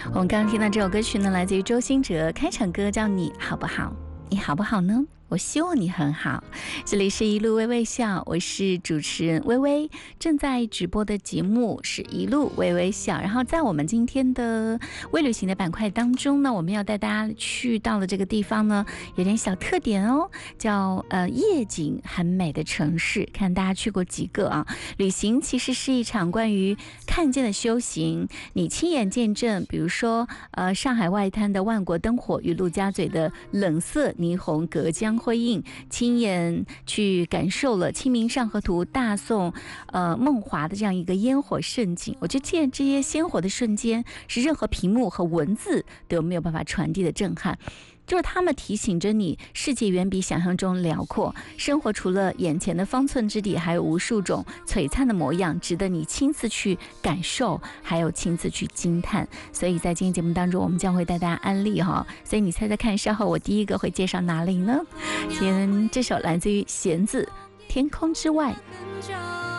我们刚刚听到这首歌曲呢，来自于周兴哲，开场歌叫《你好不好》，你好不好呢？我希望你很好。这里是一路微微笑，我是主持人微微，正在直播的节目是一路微微笑。然后在我们今天的微旅行的板块当中呢，我们要带大家去到的这个地方呢，有点小特点哦，叫夜景很美的城市。看大家去过几个啊？旅行其实是一场关于看见的修行，你亲眼见证，比如说上海外滩的万国灯火与陆家嘴的冷色霓虹隔江辉映，亲眼去感受了清明上河图、大宋梦华的这样一个烟火盛景。我觉得这些鲜活的瞬间是任何屏幕和文字都没有办法传递的震撼，就是他们提醒着你，世界远比想象中辽阔，生活除了眼前的方寸之地，还有无数种璀璨的模样，值得你亲自去感受，还有亲自去惊叹。所以在今天节目当中，我们将会带大家安利哈。所以你猜猜看，稍后我第一个会介绍哪里呢？今天这首来自于弦子《天空之外》。